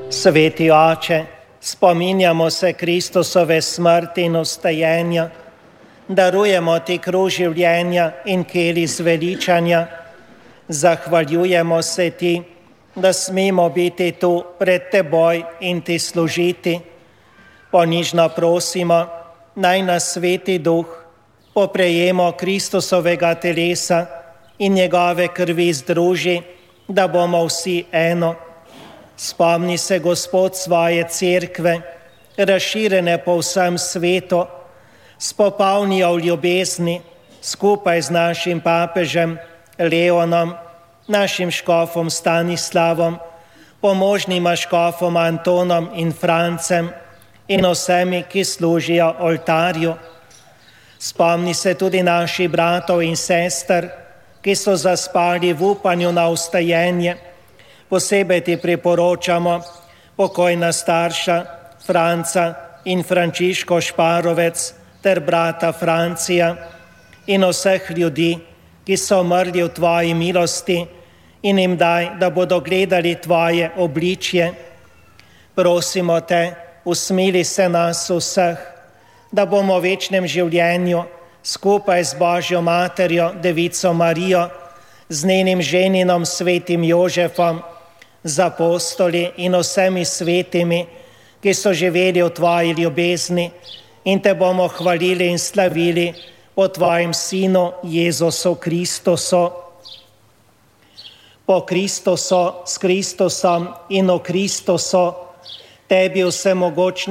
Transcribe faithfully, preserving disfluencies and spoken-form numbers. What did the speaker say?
Sveti Oče, spominjamo se Kristusove smrti in vstajenja, darujemo Ti kruh življenja in kelih zveličanja, zahvaljujemo se Ti, da smemo biti tu pred Teboj in Ti služiti. Ponižno prosimo, naj nas Sveti Duh po prejemu Kristusovega telesa in njegove krvi združi, da bomo vsi eno. Spomni se, Gospod, svoje cerkve, razširjene po vsem svetu, spopolni jo v ljubezni, skupaj z našim papežem Leonom, našim škofom Stanislavom, pomožnima škofoma Antonom in Francem in vsemi, ki služijo oltarju. Spomni se tudi naših bratov in sester, ki so zaspali v upanju na vstajenje. Posebej Ti priporočamo pokojna starša Franca in Frančiško Šparovec ter brata Francija in vseh ljudi, ki so umrli v Tvoji milosti, in jim daj, da bodo gledali Tvoje obličje. Prosimo Te, usmili se nas vseh, da bomo v večnem življenju skupaj z Božjo materjo, Devico Marijo, z njenim ženinom svetim Jožefom, z apostoli in vsemi svetimi, ki so živeli v Tvoji ljubezni, in Te bomo hvalili in slavili po Tvojem Sinu Jezusu Kristusu. Po Kristusu, s Kristusom in v Kristusu, Tebi vsemogočne